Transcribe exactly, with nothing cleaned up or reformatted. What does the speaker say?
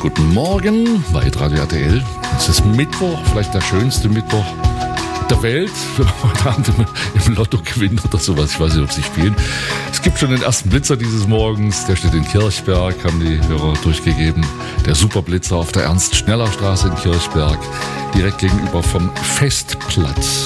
Guten Morgen bei Radio R T L. Es ist Mittwoch, vielleicht der schönste Mittwoch der Welt, wenn man heute Abend im, im Lotto gewinnt oder sowas. Ich weiß nicht, ob sie spielen. Es gibt schon den ersten Blitzer dieses Morgens. Der steht in Kirchberg, haben die Hörer durchgegeben. Der Superblitzer auf der Ernst-Schneller-Straße in Kirchberg, direkt gegenüber vom Festplatz.